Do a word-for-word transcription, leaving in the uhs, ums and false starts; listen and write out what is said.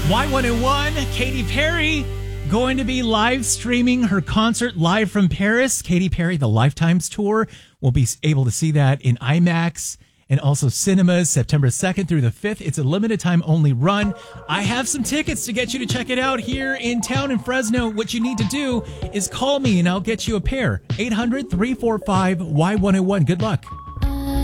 Y one oh one, Katy Perry, going to be live streaming her concert live from Paris. Katy Perry, the Lifetimes Tour. We'll be able to see that in IMAX and also cinemas September second through the fifth. It's a limited time only run. I have some tickets to get you to check it out here in town in Fresno. What you need to do is call me and I'll get you a pair. eight hundred, three four five, Y one oh one. Good luck.